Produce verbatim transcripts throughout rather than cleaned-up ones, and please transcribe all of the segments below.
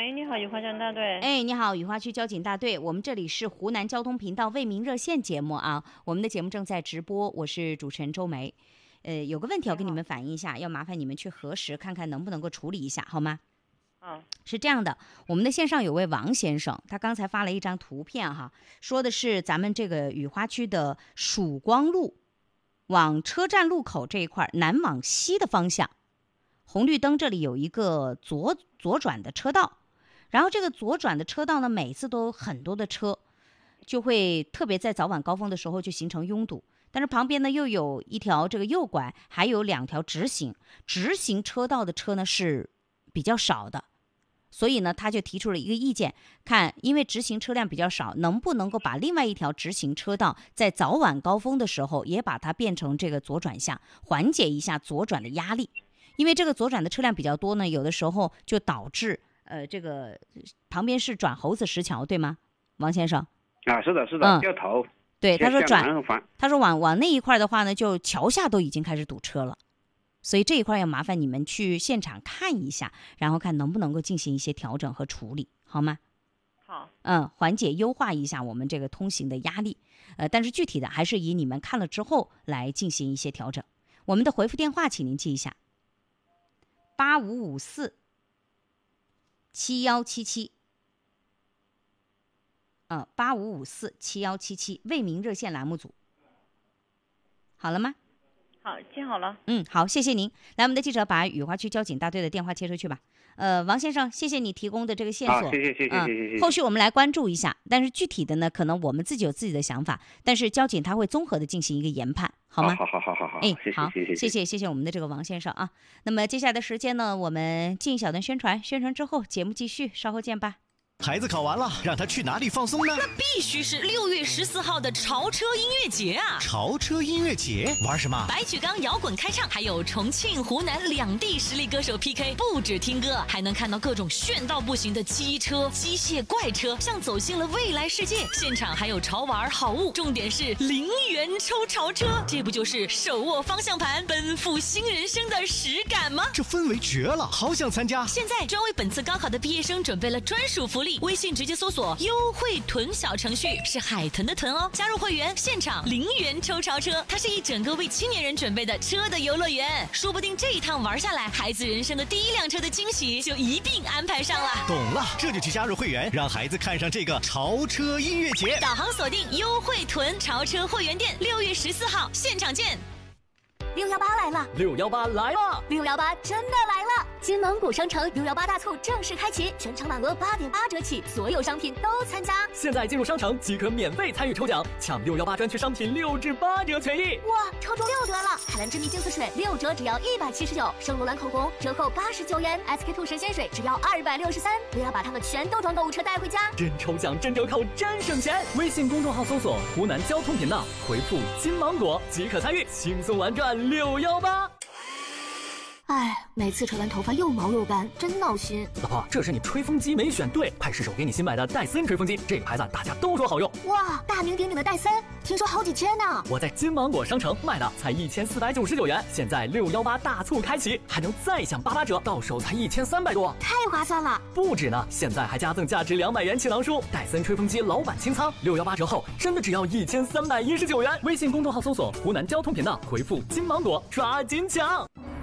喂，你好，雨花交警大队。 哎，你好，雨花区交警大队，我们这里是湖南交通频道为民热线节目啊，我们的节目正在直播，我是主持人周梅。呃，有个问题要跟你们反映一下，要麻烦你们去核实，看看能不能够处理一下，好吗？ 嗯， 是这样的，我们的线上有位王先生，他刚才发了一张图片哈，说的是咱们这个雨花区的曙光路往车站路口这一块南往西的方向，红绿灯这里有一个左左转的车道，然后这个左转的车道呢，每次都很多的车，就会特别在早晚高峰的时候就形成拥堵。但是旁边呢又有一条这个右拐，还有两条直行，直行车道的车呢是比较少的，所以呢他就提出了一个意见，看因为直行车辆比较少，能不能够把另外一条直行车道在早晚高峰的时候也把它变成这个左转向，缓解一下左转的压力。因为这个左转的车辆比较多呢，有的时候就导致呃这个旁边是转猴子石桥，对吗，王先生？ 啊，是的，是的，掉头。 嗯对，他说转，他说往往那一块的话呢，就桥下都已经开始堵车了，所以这一块要麻烦你们去现场看一下，然后看能不能够进行一些调整和处理，好吗？ 好， 嗯，缓解优化一下我们这个通行的压力，呃，但是具体的还是以你们看了之后来进行一些调整。我们的回复电话，请您记一下：八五五四七幺七七。呃，八五五四七幺七七，为民热线栏目组，好了吗？ 好，记好了。 嗯，好，谢谢您。来，我们的记者把雨花区交警大队的电话接出去吧。呃，王先生，谢谢你提供的这个线索， 谢谢谢谢谢谢谢谢。 后续我们来关注一下，但是具体的呢，可能我们自己有自己的想法，但是交警他会综合的进行一个研判，好吗？ 好好好好好。 哎， 好， 谢谢谢谢谢谢我们的这个王先生啊。那么接下来的时间呢，我们进一小段宣传，宣传之后节目继续，稍后见吧。 孩子考完了，让他去哪里放松呢？ 那必须是六月十四号的潮车音乐节啊！ 潮车音乐节玩什么？ 白举纲摇滚开唱，还有重庆、湖南两地实力歌手 P K， 不止听歌，还能看到各种炫到不行的机车、机械怪车，像走进了未来世界。现场还有潮玩好物，重点是零元抽潮车，这不就是手握方向盘奔赴新人生的实感吗？ 这氛围绝了，好想参加！ 现在专为本次高考的毕业生准备了专属福利。微信直接搜索优惠囤小程序，是海豚的豚哦，加入会员现场零元抽潮车，它是一整个为青年人准备的车的游乐园，说不定这一趟玩下来，孩子人生的第一辆车的惊喜就一并安排上了。 懂了，这就去加入会员，让孩子看上这个潮车音乐节。 导航锁定优惠囤潮车会员店，六月十四号现场见。 六幺八来了， 六幺八来了， 六幺八真的来了！金芒果商城六幺八大促正式开启，全场满额八点八折起，所有商品都参加。 现在进入商城即可免费参与抽奖，抢六幺八专区商品六至八折权益。 哇，抽中六折了！海蓝之谜净丝水六折只要一百七十九，圣罗兰口红折扣八十九元 ，S K two 神仙水只要二百六十三。不要把它们全都装购物车带回家， 真抽奖真折扣真省钱！微信公众号搜索湖南交通频道，回复金芒果即可参与，轻松玩转六幺八。 哎，每次吹完头发又毛又干，真闹心。 老婆，这是你吹风机没选对，派试手给你新买的戴森吹风机，这个牌子大家都说好用。 哇，大名鼎鼎的戴森，听说好几千呢。 我在金芒果商城卖的才一千四百九十九元，现在六幺八大促开启，还能再享八八折，到手才一千三百多， 太划算了。 不止呢，现在还加赠价值两百元气囊书，戴森吹风机老板清仓，六幺八折后真的只要一千三百一十九元。微信公众号搜索湖南交通频道，回复金芒果，抓紧抢。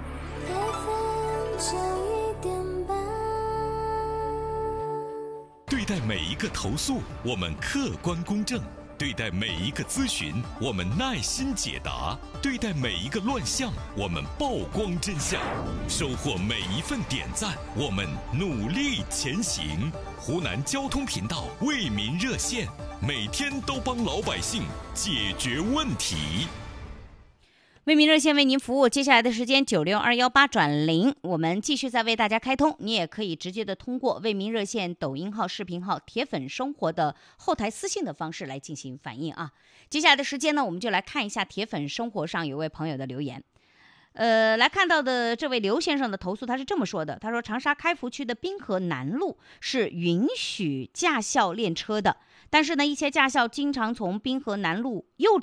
对待每一个投诉，我们客观公正；对待每一个咨询，我们耐心解答；对待每一个乱象，我们曝光真相；收获每一份点赞，我们努力前行。湖南交通频道为民热线，每天都帮老百姓解决问题。 为民热线为您服务，接下来的时间九六二幺八转零，我们继续再为大家开通。你也可以直接的通过为民热线抖音号、视频号“铁粉生活”的后台私信的方式来进行反映啊。接下来的时间呢，我们就来看一下铁粉生活上有位朋友的留言。呃，来看到的这位刘先生的投诉，他是这么说的：他说，长沙开福区的滨河南路是允许驾校练车的，但是呢，一些驾校经常从滨河南路右